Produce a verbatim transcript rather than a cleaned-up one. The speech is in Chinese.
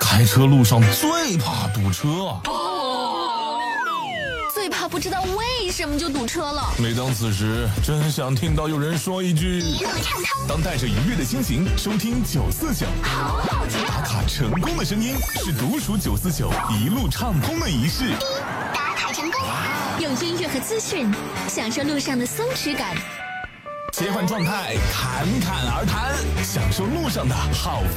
开车路上最怕堵车， 最怕不知道为什么就堵车了。 每当此时，真想听到有人说一句： 一路畅通。 当带着愉悦的心情收听九四九， 好好听。 打卡成功的声音是独属九四九一路畅通的仪式。 打卡成功， 有音乐和资讯，享受路上的松弛感。 切换状态，侃侃而谈，享受路上的好